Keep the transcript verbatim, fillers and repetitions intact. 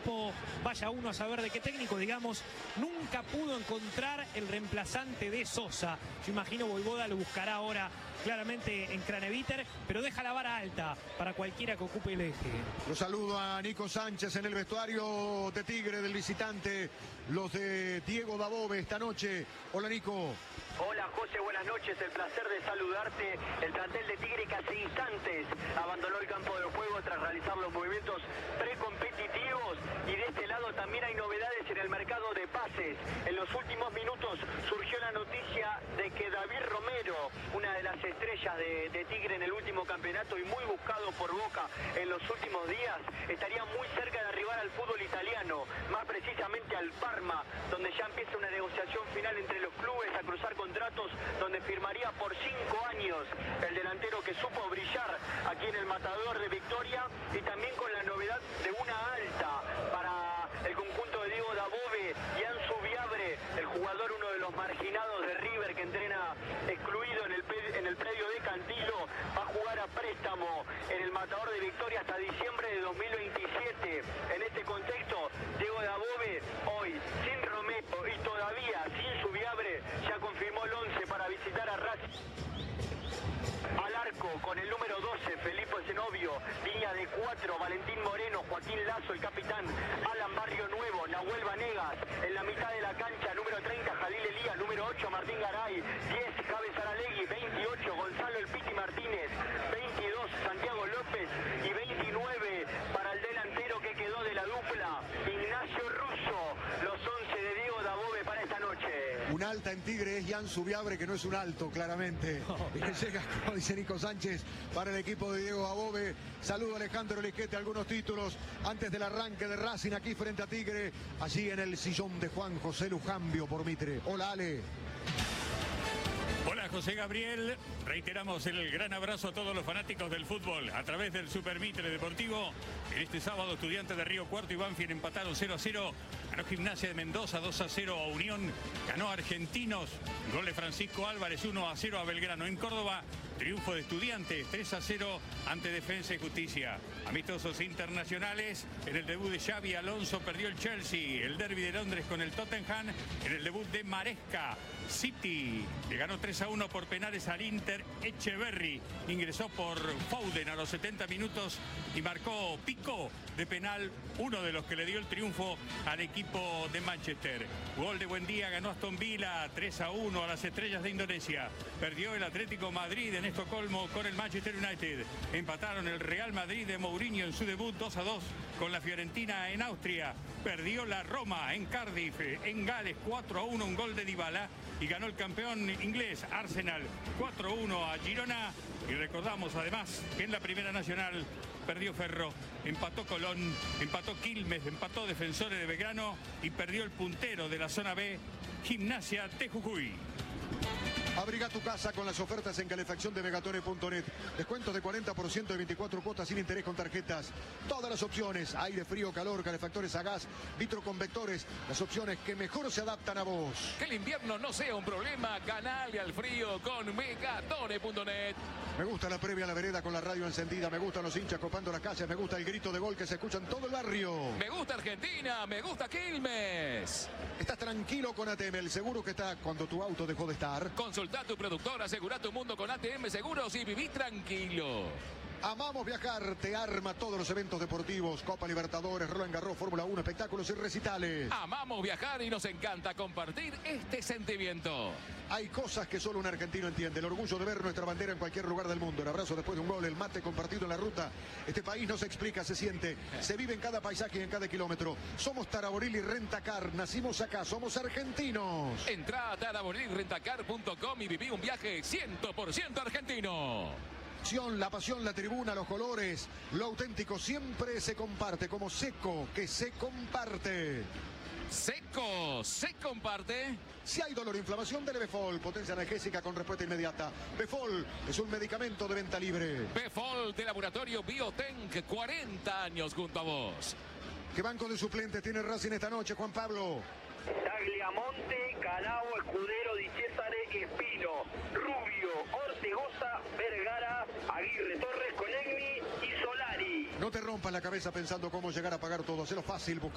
equipo, vaya uno a saber de qué técnico, digamos, nunca pudo encontrar el reemplazante de Sosa. Yo imagino Vojvoda lo buscará ahora claramente en Craneviter, pero deja la vara alta para cualquiera que ocupe el eje. Lo saludo a Nico Sánchez en el vestuario de Tigre del visitante, los de Diego Dabove esta noche. Hola, Nico. Hola, José, buenas noches, el placer de saludarte. El plantel de Tigre que hace instantes abandonó el campo de juego tras realizar los movimientos precompetitivos, y de este lado también hay novedades en el mercado de pases. En los últimos minutos surgió la noticia de que David Romero, una de las estrellas de, de Tigre en el último campeonato y muy buscado por Boca en los últimos días, estaría muy cerca de arribar al fútbol italiano, más precisamente al Parma, donde ya empieza una negociación final entre los clubes a cruzar contratos, donde firmaría por cinco años el delantero que supo brillar aquí en el Matador de Victoria, y también con la novedad de una alta para el conjunto de Diego Dabove y Ansu Viabre, el jugador, uno de los marginados de River que entrena excluido en el, en el predio de Cantilo, va a jugar a préstamo en el Matador de Victoria hasta diciembre de dos mil veintisiete. En este contexto, Diego Dabove hoy sin Romero y todavía sin su Viabre ya confirmó el once para visitar a Racing. Al arco con el número doce, Felipe Zenobio. Línea de cuatro, Valentín Moreno, Joaquín Lazo, el capitán, Alan Barrio Nuevo, Nahuel Vanegas. En la mitad de la cancha, número treinta, Jalil Elías, número ocho, Martín Garay, diez, Javes Aralegui, veintiocho, Gonzalo El Piti Martínez, veintidós, Santiago López, y veintinueve para el delantero que quedó de la dupla, Ignacio Russo. Los once de Diego Dabove para esta noche. Un alta en Tigre es Jan Subiabre, que no es un alto, claramente. Y que llega, como dice Nico Sánchez, para el equipo de Diego Dabove. Saludo a Alejandro Lisquete, algunos títulos antes del arranque de Racing aquí frente a Tigre, allí en el sillón de Juan José Lujambio por Mitre. Hola, Ale. Hola, José Gabriel. Reiteramos el gran abrazo a todos los fanáticos del fútbol a través del Super Mitre Deportivo. En este sábado, Estudiantes de Río Cuarto y Banfield empataron cero a cero. Ganó Gimnasia de Mendoza dos a cero a Unión. Ganó Argentinos. Gol de Francisco Álvarez uno a cero a Belgrano. En Córdoba, triunfo de Estudiantes tres a cero ante Defensa y Justicia. Amistosos internacionales. En el debut de Xavi Alonso perdió el Chelsea. El derbi de Londres con el Tottenham. En el debut de Maresca, City le ganó tres a uno por penales al Inter. Echeverry ingresó por Foden a los setenta minutos y marcó Pico de penal, uno de los que le dio el triunfo al equipo de Manchester. Gol de Buendía, ganó Aston Villa tres a uno a las Estrellas de Indonesia. Perdió el Atlético Madrid en Estocolmo con el Manchester United. Empataron el Real Madrid de Mourinho en su debut dos a dos con la Fiorentina en Austria. Perdió la Roma en Cardiff, en Gales, cuatro a uno, un gol de Dybala. Y ganó el campeón inglés Arsenal cuatro a uno a Girona. Y recordamos además que en la Primera Nacional perdió Ferro, empató Colón, empató Quilmes, empató Defensores de Belgrano y perdió el puntero de la zona B, Gimnasia de Jujuy. Abriga tu casa con las ofertas en calefacción de Megatone punto net. Descuentos de cuarenta por ciento de veinticuatro cuotas sin interés con tarjetas. Todas las opciones, aire, frío, calor, calefactores a gas, vitroconvectores, las opciones que mejor se adaptan a vos. Que el invierno no sea un problema, ganale al frío con Megatone punto net. Me gusta la previa a la vereda con la radio encendida, me gustan los hinchas copando las calles, me gusta el grito de gol que se escucha en todo el barrio. Me gusta Argentina, me gusta Quilmes. Estás tranquilo con A T M, el seguro que está cuando tu auto dejó de estar. Consulta a tu productor, asegura tu mundo con A T M Seguros y viví tranquilo. Amamos viajar, te arma todos los eventos deportivos, Copa Libertadores, Roland Garros, Fórmula uno, espectáculos y recitales. Amamos viajar y nos encanta compartir este sentimiento. Hay cosas que solo un argentino entiende, el orgullo de ver nuestra bandera en cualquier lugar del mundo, el abrazo después de un gol, el mate compartido en la ruta. Este país no se explica, se siente, se vive en cada paisaje y en cada kilómetro. Somos Taraboril y Rentacar, nacimos acá, somos argentinos. Entrá a taraboril rentacar punto com y viví un viaje cien por ciento argentino. La pasión, la tribuna, los colores, lo auténtico siempre se comparte, como Seco, que se comparte. Seco, se comparte. Si hay dolor o inflamación, dele Befol, potencia analgésica con respuesta inmediata. Befol es un medicamento de venta libre. Befol de Laboratorio Biotenc, cuarenta años junto a vos. ¿Qué banco de suplentes tiene Racing esta noche, Juan Pablo? Tagliamonte, Calao, Escudero, Di Césare, Espino, Rubio, Ortegoza, Vergara, Aguirre, Torres, Conegni y Solari. No te rompas la cabeza pensando cómo llegar a pagar todo. Hacelo fácil, busca